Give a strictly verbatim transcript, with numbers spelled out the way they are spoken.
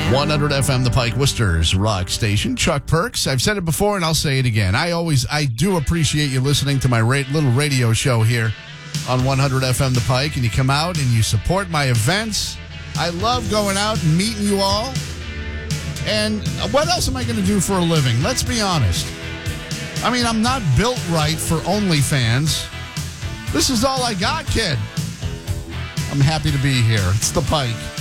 one hundred F M, The Pike, Worcester's rock station. Chuck Perks. I've said it before, and I'll say it again. I always, I do appreciate you listening to my ra- little radio show here on one hundred F M, The Pike, and you come out and you support my events. I love going out and meeting you all. And what else am I going to do for a living? Let's be honest. I mean, I'm not built right for OnlyFans. This is all I got, kid. I'm happy to be here. It's The Pike.